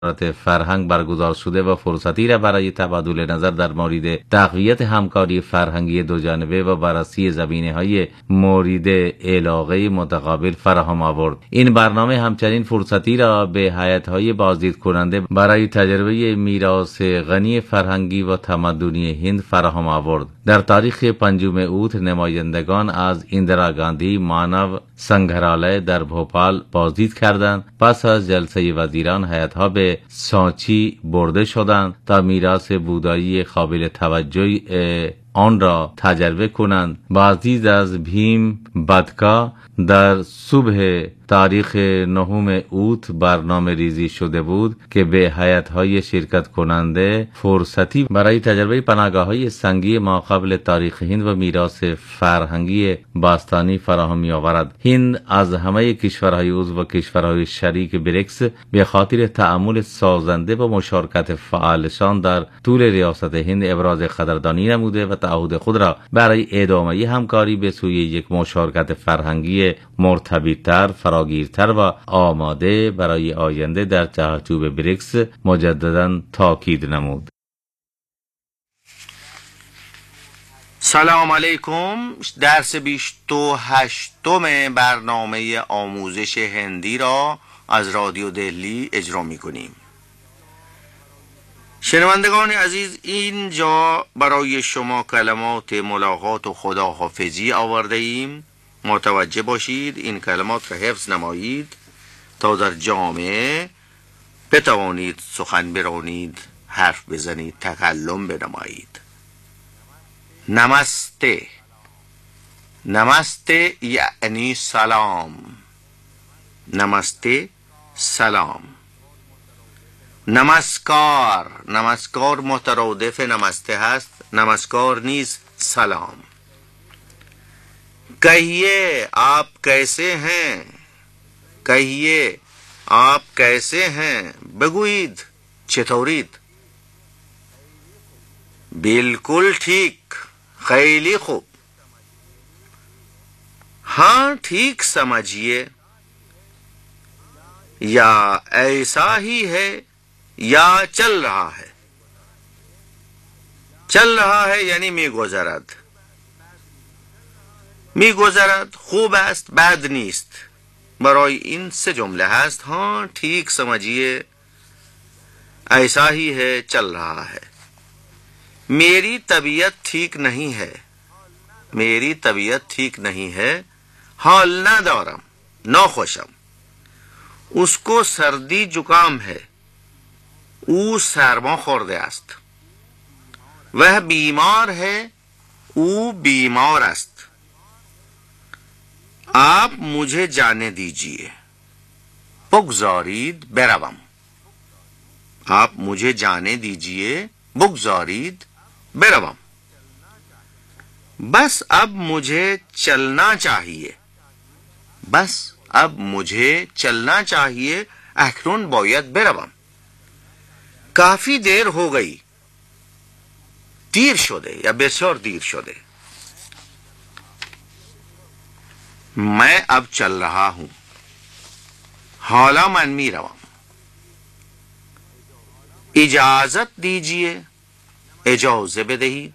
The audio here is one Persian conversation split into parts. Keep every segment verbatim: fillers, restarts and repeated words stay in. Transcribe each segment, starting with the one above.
فرهنگ برگزار شده و فرصتی را برای تبادل نظر در مورد تقویت همکاری فرهنگی دو جانبه و بررسی زمینه‌های مورد علاقه متقابل فراهم آورد. این برنامه همچنین فرصتی را به هیئت‌های بازدید کننده برای تجربه میراث غنی فرهنگی و تمدنی هند فراهم آورد. در تاریخ پنجم اوت نمایندگان از اندرا گاندھی مانو سنگرهالیه در بھوپال بازدید کردند. پس از جلسه وزیران هیئت‌ها به سانچی برده شدند تا میراث بودایی قابل توجه آن را تجربه کنند. بازدید از بھیم بدکا در صبح تاریخ نهم اوت برنامه ریزی شده بود که به هیئت‌های شرکت کننده فرصتی برای تجربه پناهگاه‌های سنگی ماقبل تاریخ هند و میراث فرهنگی باستانی فراهم می‌آورد. هند از همه کشورهای عضو و کشورهای شریک بریکس به خاطر تعامل سازنده و مشارکت فعالشان در طول ریاست هند ابراز قدردانی نموده و تعهد خود را برای ادامه همکاری به سوی یک مشارکت فرهنگی مرتبط‌تر، فراگیرتر و آماده برای آینده در چارچوب بریکس مجددا تاکید نمود. سلام علیکم. درس بیست و هشتم برنامه آموزش هندی را از رادیو دهلی اجرا می کنیم. شنوندگان عزیز، اینجا برای شما کلمات ملاقات و خداحافظی آورده ایم. متوجه باشید، این کلمات را حفظ نمایید تا در جامعه بتوانید سخن برانید، حرف بزنید، تکلم بنمایید. نمسته. نمسته یعنی سلام. نمسته سلام. نمسکار. نمسکار مترادف نمسته هست. نمسکار نیز سلام. کہیے آپ کیسے ہیں. کہیے آپ کیسے ہیں. بگویید چطورید. بالکل ٹھیک. خیلی خوب. ہاں ٹھیک سمجھیے. یا ایسا ہی ہے یا چل رہا ہے. چل رہا ہے یعنی می گذرد. می گذرد خوب است، بد نیست. برای این سه جمله هست. हाँ ठीक समझिए, ऐसा ही है, चल रहा है. मेरी तबीयत ठीक नहीं है. मेरी तबीयत ठीक नहीं है. حال ندارم, ناخوشم. उसको सर्दी जुकाम है. او سرما خورده است. वह बीमार है. او बीमार است. आप मुझे जाने दीजिए. بگذارید بروم. आप मुझे जाने दीजिए. بگذارید بروم. बस अब मुझे चलना चाहिए. बस अब मुझे चलना चाहिए. اکنون باید بروم. काफी देर हो गई. دیر شده یا بسیار دیر شده. मैं अब चल रहा हूं. حالا من می روم. اجازت دیجیے. اجازه بدهید.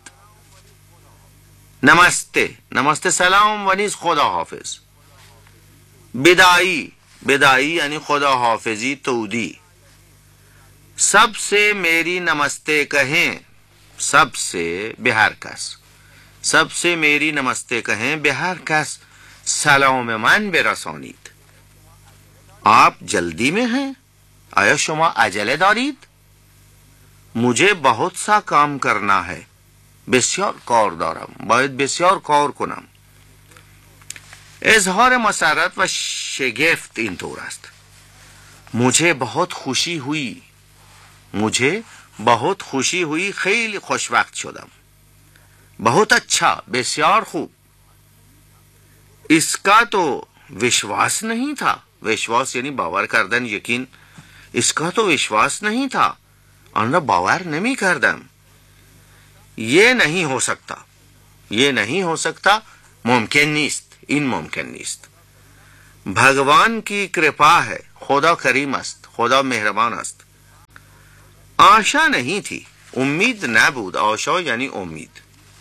نمسته. نمسته سلام و نیز خداحافظ. بدائی. بدائی یعنی خداحافظی تودی. سب سے میری نمستے کہیں. سب سے به هر کس. سب سے میری نمستے کہیں به هر کس. سلام من برسانید. آپ جلدی میں ہیں؟ آیا شما عجله دارید؟ مجھے بہت سا کام کرنا ہے. بسیار کار دارم. باید بسیار کار کنم. اظهار مسرت و شگفت اینطور است. مجھے بہت خوشی ہوئی. مجھے بہت خوشی ہوئی. خیلی خوشوقت شدم. بہت اچھا. بسیار خوب. اس کا تو وشواس نہیں تھا. وشواس یعنی باور کردن, یقین. اس کا تو وشواس نہیں تھا. آن را باور نمی کردم. یہ نہیں ہو سکتا. یہ نہیں ہو سکتا. ممکن نیست. این ممکن نیست. بھگوان کی کرپا ہے. خدا کریم است. خدا مهربان است. आशा नहीं थी, उम्मीद नबود. आशा यानी उम्मीद.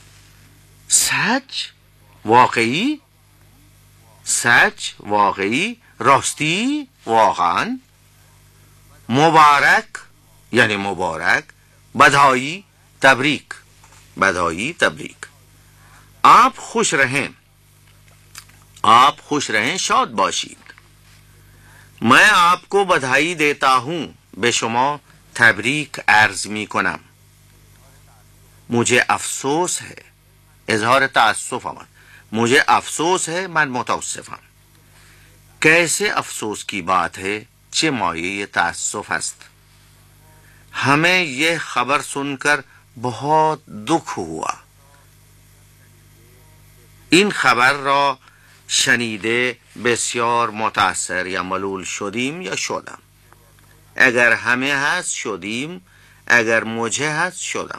सच वाकई, सच वाकई, रास्ती वाकन, मुबारक यानी मुबारक, बधाई तबरीक, बधाई तबरीक. आप खुश रहें, आप खुश रहें, शाद बाशीद. मैं आपको बधाई देता हूं, बेशुमा तबरीक अर्ज मी कुनम. मुझे अफसोस है, इजहार तासुफ आमद, मुझे अफसोस है, मैं मुतअस्सिफ हूं. कैसे अफसोस की बात है, चे माये ये तासुफ हस्त. हमें यह खबर सुनकर बहुत दुख हुआ. این خبر را شنیده بسیار متاثر یا ملول شدیم یا شدم. اگر همه هست شدیم، اگر مجه هست شدم.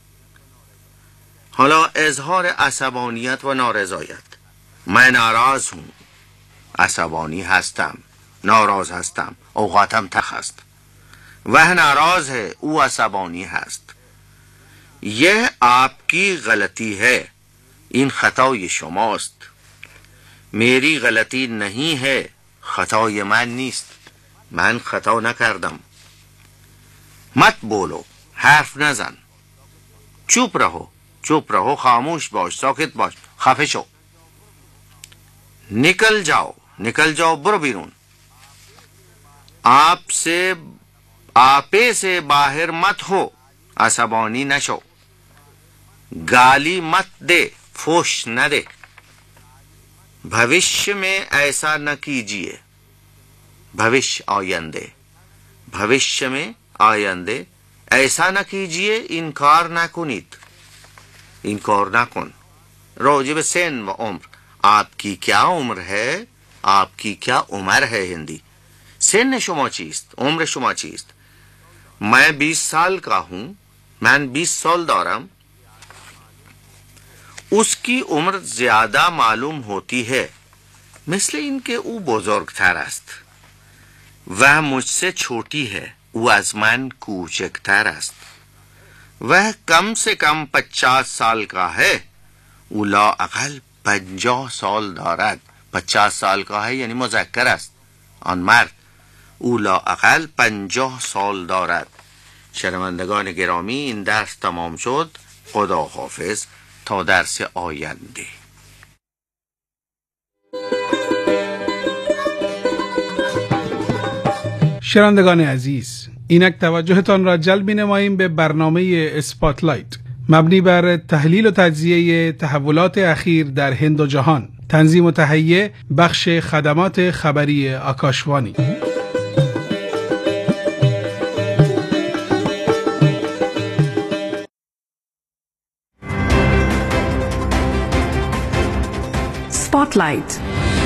حالا اظهار عصبانیت و نارضایت. من ناراض हूं, عصبانی هستم, ناراض هستم, اوقاتم تخ است. वह नाराज है, वो असबानी हस्त. यह आपकी गलती है, इन खताओ शमास्त. मेरी गलती नहीं है, खताओ मन नीस्त, من खताओ न कردم. मत बोलो, حرف नजन, चुप रहो, चुप रहो, खामोश बाश, साकित बाश, खफे शो. निकल जाओ, निकल जाओ, बुरो बीरून. आपसे आपे से बाहर मत हो, असबानी नशो. गाली मत दे, फोश न दे. भविष्य में ऐसा न कीजिए, भविष्य आयंदे, भविष्य में आयंदे ऐसा न कीजिए, इनकार न कुनित, इनकार न कुन. रोजिब सेन व उम्र, आपकी क्या उम्र है, आपकी क्या उम्र है. हिंदी सेन शुमा चीस्त, उम्र शुमा चीस्त. मैं बीस साल का हूं, मैं बीस साल दौरान. उसकी उम्र ज्यादा मालूम होती है, मिसले इनके वो बुजुर्ग तरस्त. वह मुझसे छोटी है, वो आजमान कूचक तरस्त. वह कम से कम पचास साल का है, वो ला अकल पंजाह साल दौरान. पचास साल का है यानी मुज़क्कर است, آن مرد. او لااقل پنجاه سال دارد. شنوندگان گرامی، این درس تمام شد. خدا حافظ تا درس آینده. شنوندگان عزیز، اینک توجهتان را جلب نماییم به برنامه اسپاتلایت مبنی بر تحلیل و تجزیه تحولات اخیر در هند و جهان. تنظیم و تهیه بخش خدمات خبری آکاشوانی. Spotlight.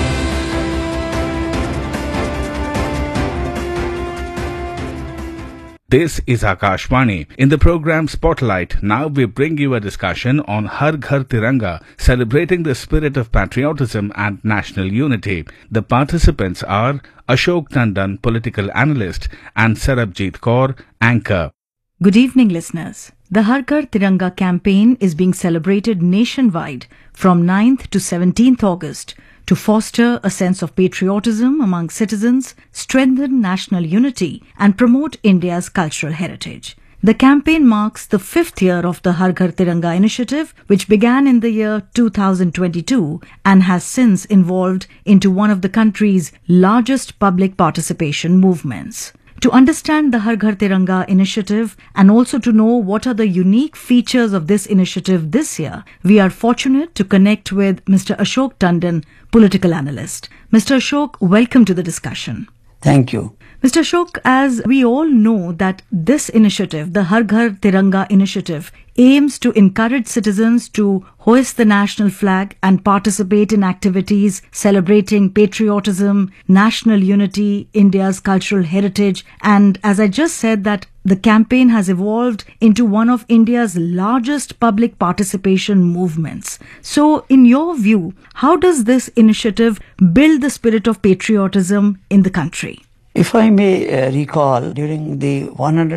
This is Akashvani. In the program Spotlight, now we bring you a discussion on Har Ghar Tiranga, celebrating the spirit of patriotism and national unity. The participants are Ashok Tandon, political analyst, and Sarabjit Kaur, anchor. Good evening, listeners. The Har Ghar Tiranga campaign is being celebrated nationwide from ninth to seventeenth August to foster a sense of patriotism among citizens, strengthen national unity, and promote India's cultural heritage. The campaign marks the fifth year of the Har Ghar Tiranga initiative, which began in the year two thousand twenty-two and has since evolved into one of the country's largest public participation movements. To understand the Har Ghar Tiranga initiative and also to know what are the unique features of this initiative this year, we are fortunate to connect with Mister Ashok Tandon, political analyst. Mister Ashok, welcome to the discussion. Thank you. Mister Ashok, as we all know that this initiative, the Har Ghar Tiranga initiative, aims to encourage citizens to hoist the national flag and participate in activities celebrating patriotism, national unity, India's cultural heritage. And as I just said, that the campaign has evolved into one of India's largest public participation movements. So, in your view, how does this initiative build the spirit of patriotism in the country? If I may uh, recall, during the one hundred